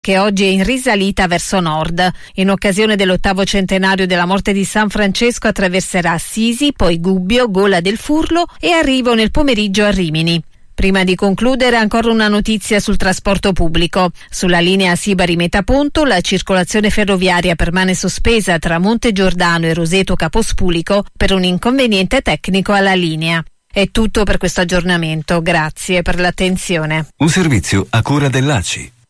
che oggi è in risalita verso nord. In occasione dell'8° centenario della morte di San Francesco attraverserà Assisi, poi Gubbio, Gola del Furlo e arrivo nel pomeriggio a Rimini. Prima di concludere ancora una notizia sul trasporto pubblico. Sulla linea Sibari-Metaponto la circolazione ferroviaria permane sospesa tra Monte Giordano e Roseto Capospulico per un inconveniente tecnico alla linea. È tutto per questo aggiornamento, grazie per l'attenzione. Un servizio a cura dell'ACI.